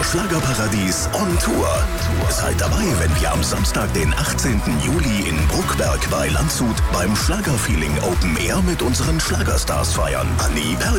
Schlagerparadies on Tour. Seid dabei, wenn wir am Samstag, den 18. Juli in Bruckberg bei Landshut beim Schlagerfeeling Open Air mit unseren Schlagerstars feiern. Anni